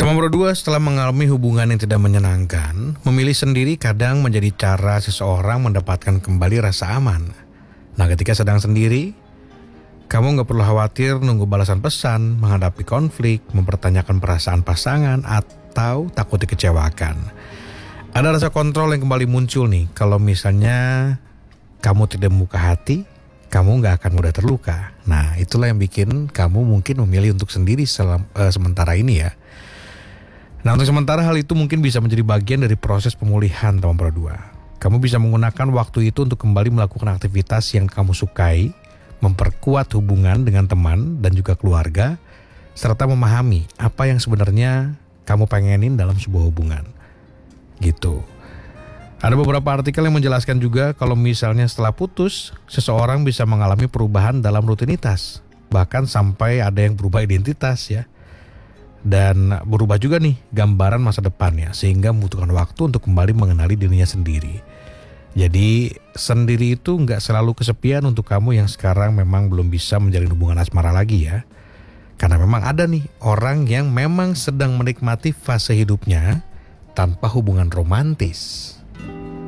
Nomor 2, setelah mengalami hubungan yang tidak menyenangkan, memilih sendiri kadang menjadi cara seseorang mendapatkan kembali rasa aman. Nah, ketika sedang sendiri, kamu gak perlu khawatir nunggu balasan pesan, menghadapi konflik, mempertanyakan perasaan pasangan, atau takut dikecewakan. Ada rasa kontrol yang kembali muncul nih, kalau misalnya kamu tidak membuka hati, kamu gak akan mudah terluka. Nah, itulah yang bikin kamu mungkin memilih untuk sendiri sementara ini ya. Nah, untuk sementara hal itu mungkin bisa menjadi bagian dari proses pemulihan nomor 2. Kamu bisa menggunakan waktu itu untuk kembali melakukan aktivitas yang kamu sukai, memperkuat hubungan dengan teman dan juga keluarga, serta memahami apa yang sebenarnya kamu pengenin dalam sebuah hubungan. Gitu. Ada beberapa artikel yang menjelaskan juga kalau misalnya setelah putus, seseorang bisa mengalami perubahan dalam rutinitas, bahkan sampai ada yang berubah identitas ya. Dan berubah juga nih gambaran masa depannya, sehingga membutuhkan waktu untuk kembali mengenali dirinya sendiri. Jadi sendiri itu gak selalu kesepian untuk kamu yang sekarang memang belum bisa menjalin hubungan asmara lagi ya. Karena memang ada nih orang yang memang sedang menikmati fase hidupnya tanpa hubungan romantis.